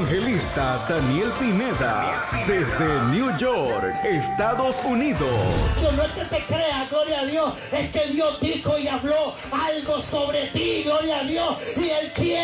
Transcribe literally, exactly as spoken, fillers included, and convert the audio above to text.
evangelista Daniel Pineda, desde New York, Estados Unidos. No es que te creas, gloria a Dios, es que Dios dijo y habló algo sobre ti, gloria a Dios, y Él quiere